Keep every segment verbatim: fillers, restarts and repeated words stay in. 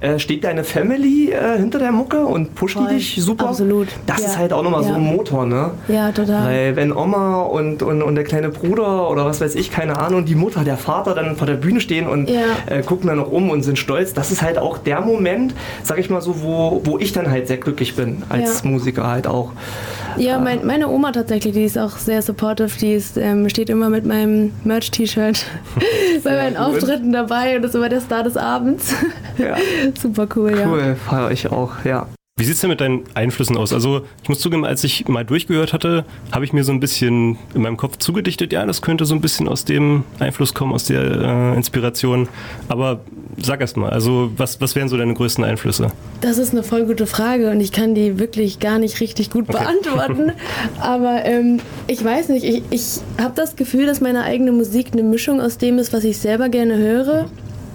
äh, steht deine Family äh, hinter der Mucke und pusht Voll. die dich super? Absolut. Das ja. ist halt auch nochmal ja. so ein Motor, ne? Ja, total. Weil wenn Oma und, und, und der kleine Bruder oder was weiß ich, keine Ahnung, die Mutter, der Vater dann vor der Bühne stehen und ja. äh, gucken dann noch um und sind stolz, das ist halt auch der Moment, sag ich mal so, wo, wo ich dann halt sehr glücklich bin, als ja. Musiker halt auch. Ja, mein, meine Oma tatsächlich, die ist auch sehr supportive, die ist, ähm, steht immer mit meinem Merch-T-Shirt bei meinen Auftritten dabei und ist immer der Star des Abends. Ja. Super cool, ja. Cool, feiere ich auch, ja. Wie sieht es denn mit deinen Einflüssen aus? Also ich muss zugeben, als ich mal durchgehört hatte, habe ich mir so ein bisschen in meinem Kopf zugedichtet, ja, das könnte so ein bisschen aus dem Einfluss kommen, aus der äh, Inspiration. Aber sag erst mal, also was, was wären so deine größten Einflüsse? Das ist eine voll gute Frage und ich kann die wirklich gar nicht richtig gut okay. beantworten. Aber ähm, ich weiß nicht, ich, ich habe das Gefühl, dass meine eigene Musik eine Mischung aus dem ist, was ich selber gerne höre.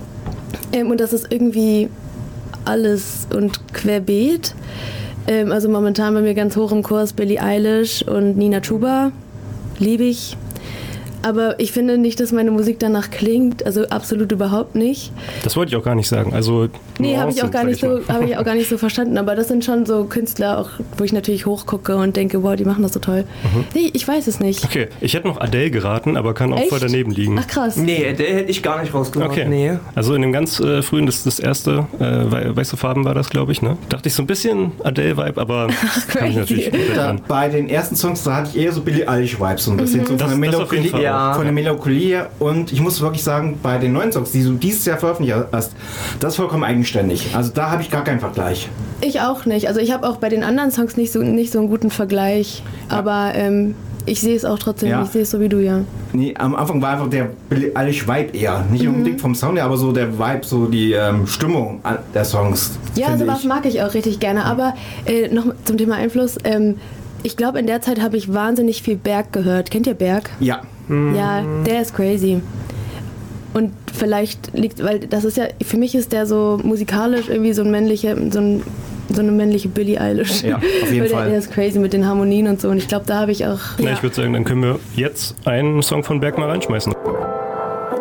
Ähm, und das ist irgendwie alles und querbeet. Ähm, also momentan bei mir ganz hoch im Kurs Billie Eilish und Nina Chuba. Liebe ich. Aber ich finde nicht, dass meine Musik danach klingt, also absolut überhaupt nicht. Das wollte ich auch gar nicht sagen. Also nee, habe ich auch gar nicht so, habe ich auch gar nicht so verstanden. Aber das sind schon so Künstler, auch wo ich natürlich hochgucke und denke, wow, die machen das so toll. Mhm. Nee, ich weiß es nicht. Okay, ich hätte noch Adele geraten, aber kann auch Echt? voll daneben liegen. Ach krass. Nee, Adele hätte ich gar nicht rausgebracht. Okay. Nee. Also in dem ganz äh, frühen, das das erste, äh, weiße Farben war das, glaube ich, ne? Dachte ich so ein bisschen Adele-Vibe, aber kann ich natürlich da, bei den ersten Songs, da hatte ich eher so Billie Eilish-Vibes. So ein bisschen mhm. so von, der Melancholie, ja. von der Melancholie her. Und ich muss wirklich sagen, bei den neuen Songs, die du dieses Jahr veröffentlicht hast, das ist vollkommen eigenständig. Also da habe ich gar keinen Vergleich. Ich auch nicht. Also ich habe auch bei den anderen Songs nicht so, nicht so einen guten Vergleich. Ja. Aber ähm, ich sehe es auch trotzdem. Ja. Ich sehe es so wie du, ja. Nee, am Anfang war einfach der Billie Eilish-Vibe eher. Nicht mhm. unbedingt vom Sound her, aber so der Vibe, so die ähm, Stimmung der Songs. Ja, sowas mag ich auch richtig gerne. Aber äh, noch zum Thema Einfluss. Ähm, ich glaube, in der Zeit habe ich wahnsinnig viel Berg gehört. Kennt ihr Berg? Ja. Ja, der ist crazy. Und vielleicht liegt, weil das ist ja, für mich ist der so musikalisch irgendwie so ein männlicher, so, ein, so eine männliche Billie Eilish. Ja, auf jeden der, Fall. Der ist crazy mit den Harmonien und so und ich glaube, da habe ich auch... Ja, ja. ich würde sagen, dann können wir jetzt einen Song von Berg mal reinschmeißen.